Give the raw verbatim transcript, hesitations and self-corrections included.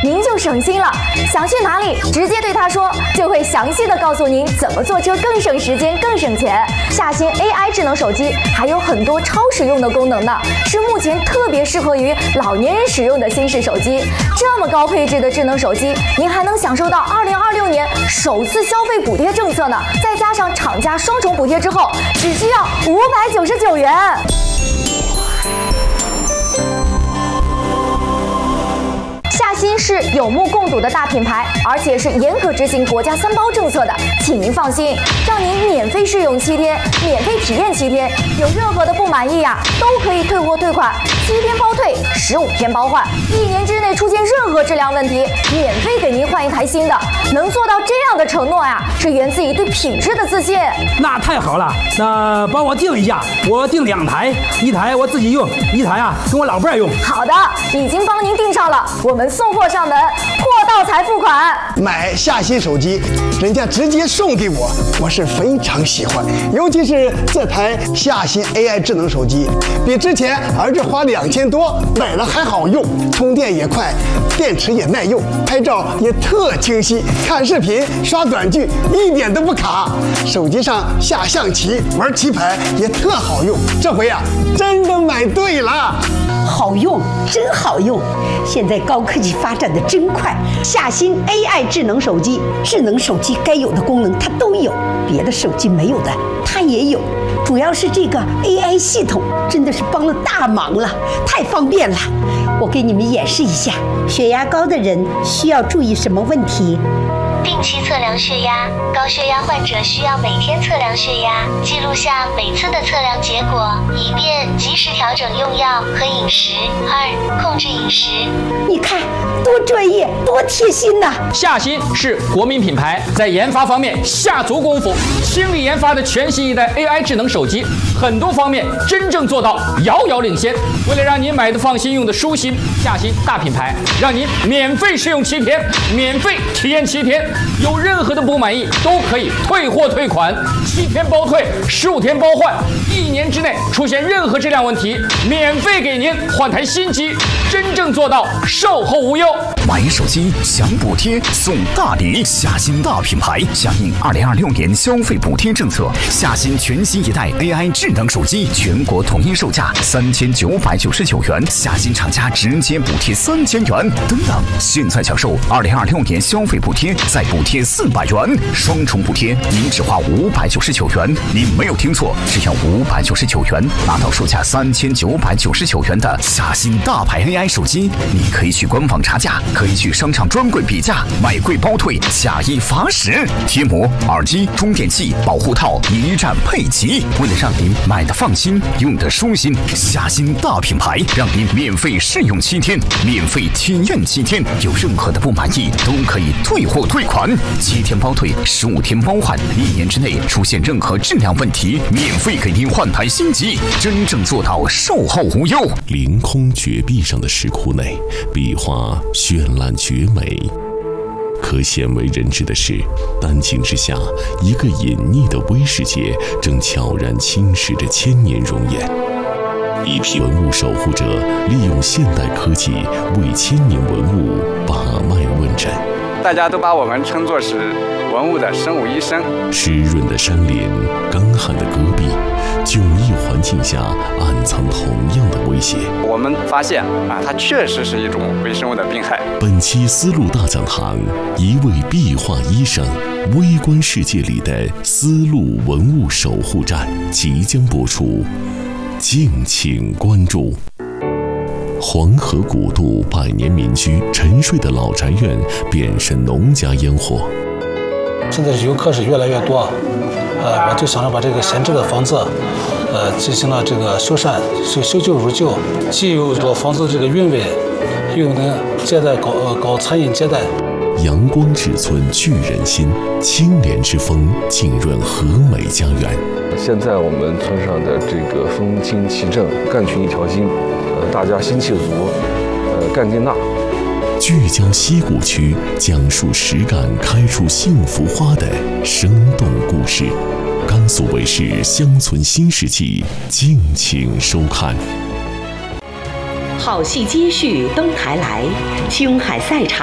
您就省心了。想去哪里，直接对他说，就会详细的告诉您怎么坐车更省时间、更省钱。夏新 A I 智能手机还有很多超实用的功能呢，是目前特别适合于老年人使用的新式手机。这么高配置的智能手机，您还能享受到二零二六年首次消费补贴政策呢，再加上厂家双重补贴之后，只需要五百九十九元。夏新是有目共睹的大品牌，而且是严格执行国家三包政策的，请您放心，让您免费试用七天，免费体验七天，有任何的不满意呀、啊，都可以退货退款，七天包退，十五天包换，一年之内出现任何质量问题，免费给您换一台新的。能做到这样的承诺呀、啊，是源自于对品质的自信。 那太好了，那帮我订一下，我订两台，一台我自己用，一台啊跟我老伴儿用。 好的，已经帮您订上了，我们送货上门，货到才付款。 买夏新手机，人家直接送给我，我是非常喜欢。尤其是这台夏新 A I 智能手机，比之前儿子花两千多买了还好用，充电也快，电池也耐用，拍照也特清晰，看视频、刷短剧一点都不卡。手机上下象棋、玩棋牌也特好用。这回啊，真的买对了。 好用，真好用！现在高科技发展的真快，夏新 A I 智能手机，智能手机该有的功能它都有，别的手机没有的它也有。主要是这个 A I 系统真的是帮了大忙了，太方便了。我给你们演示一下，血压高的人需要注意什么问题？ 定期测量血压，高血压患者需要每天测量血压，记录下每次的测量结果，以便及时调整用药和饮食。二、控制饮食。 你看，多专业，多贴心呐！ 夏新是国民品牌，在研发方面下足功夫，倾力研发的全新一代 A I 智能手机，很多方面真正做到遥遥领先。为了让您买的放心，用的舒心，夏新大品牌让您免费试用七天，免费体验七天。有任何的不满意都可以退货退款，七天包退，十五天包换，一年之内出现任何质量问题，免费给您换台新机，真正做到售后无忧。 买手机享补贴送大礼，夏新大品牌响应二零二六年消费补贴政策，夏新全新一代 A I 智能手机全国统一售价三千九百九十九元，夏新厂家直接补贴三千元，等等，现在享受二零二六年消费补贴，再补贴四百元，双重补贴，您只花五百九十九元。您没有听错，只要五百九十九元，拿到售价三千九百九十九元的夏新大牌 A I 手机。你可以去官网查价，可以去商场专柜比价，买贵包退，假一罚十。贴膜、耳机、充电器、保护套一站配齐。为了让您买的放心，用的舒心，夏新大品牌让您免费试用七天，免费体验七天，有任何的不满意都可以退货退款，七天包退，十五天包换，一年之内出现任何质量问题，免费给您换台新机，真正做到售后无忧。 凌空绝壁上的石窟内，壁画绚烂绝美。可鲜为人知的是，丹青之下，一个隐匿的微世界正悄然侵蚀着千年容颜。一批文物守护者利用现代科技为千年文物把脉问诊。 大家都把我们称作是文物的生物医生。 湿润的山林，干旱的戈壁，迥异环境下暗藏同样的威胁。 我们发现啊，它确实是一种微生物的病害。 本期丝路大讲堂，一位壁画医生微观世界里的丝路文物守护站即将播出，敬请关注。黄河古渡百年民居，沉睡的老宅院变身农家烟火。 现在游客是越来越多，呃，我就想着把这个闲置的房子，呃，进行了这个修缮，修修旧如旧，既有这房子这个韵味，又能接待搞呃搞餐饮接待。 阳光之村聚人心，清廉之风浸润和美家园。 现在我们村上的这个风清气正，干群一条心，呃，大家心气足，呃，干劲大。 聚焦西谷区，讲述实干开出幸福花的生动故事。甘肃卫视乡村新世纪，敬请收看。 好戏接续登台来，青海赛场。